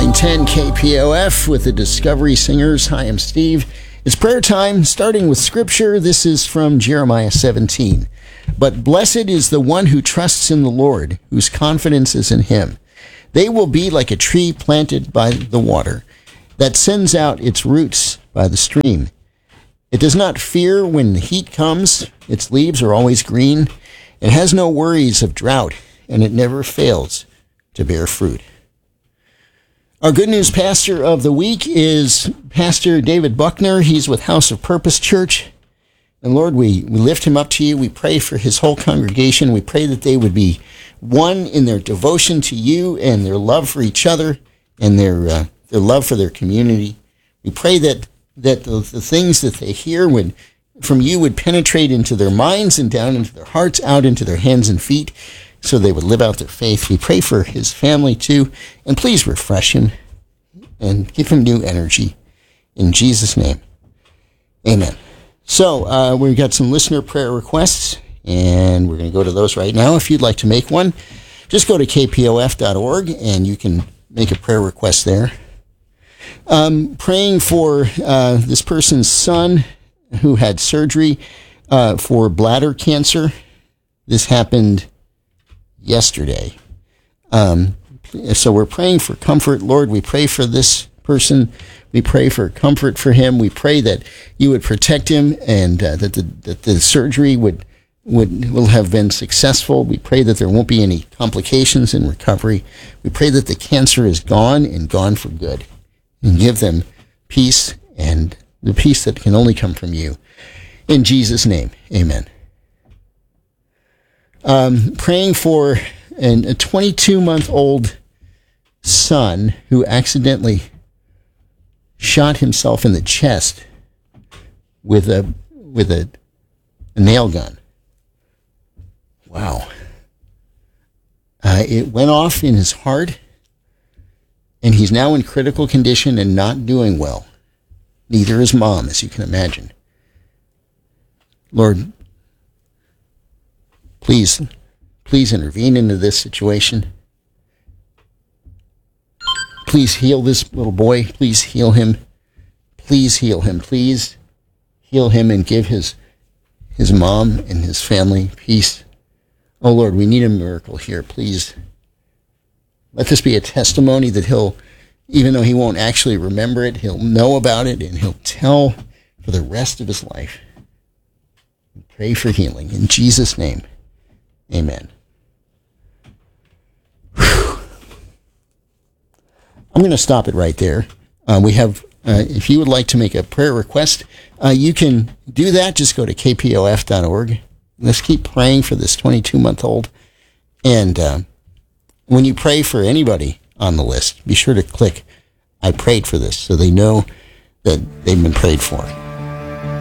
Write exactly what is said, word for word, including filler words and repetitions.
nine ten K P O F with the Discovery Singers. Hi, I'm Steve. It's prayer time, starting with Scripture. This is from Jeremiah seventeen. But blessed is the one who trusts in the Lord, whose confidence is in him. They will be like a tree planted by the water, that sends out its roots by the stream. It does not fear when the heat comes. Its leaves are always green. It has no worries of drought, and it never fails to bear fruit. Our good news pastor of the week is Pastor David Buckner. He's with House of Purpose Church. And Lord, we, we lift him up to you. We pray for his whole congregation. We pray that they would be one in their devotion to you and their love for each other and their uh, their love for their community. We pray that that the, the things that they hear would from you would penetrate into their minds and down into their hearts, out into their hands and feet, so they would live out their faith. We pray for his family too, and please refresh him and give him new energy. In Jesus' name, amen. So uh, we've got some listener prayer requests, and we're going to go to those right now. If you'd like to make one, just go to k p o f dot org, and you can make a prayer request there. Um, praying for uh, this person's son who had surgery uh, for bladder cancer. This happened yesterday. Um, so we're praying for comfort. Lord, we pray for this person. We pray for comfort for him. We pray that you would protect him and uh, that, the, that the surgery would would will have been successful. We pray that there won't be any complications in recovery. We pray that the cancer is gone and gone for good, and give them peace and the peace that can only come from you. In Jesus' name, amen. Um, praying for an, a twenty-two-month-old son who accidentally shot himself in the chest with a with a, a nail gun. Wow. Uh, it went off in his heart, and he's now in critical condition and not doing well. Neither is mom, as you can imagine. Lord, please, please intervene into this situation. Please heal this little boy. Please heal him. Please heal him. Please heal him and give his his mom and his family peace. Oh, Lord, we need a miracle here. Please let this be a testimony that he'll, even though he won't actually remember it, he'll know about it and he'll tell for the rest of his life. We pray for healing. In Jesus' name, amen. I'm going to stop it right there. Uh, we have, uh, if you would like to make a prayer request, uh, you can do that. Just go to k p o f dot org. Let's keep praying for this twenty-two-month-old. And uh, when you pray for anybody on the list, be sure to click, I prayed for this, so they know that they've been prayed for.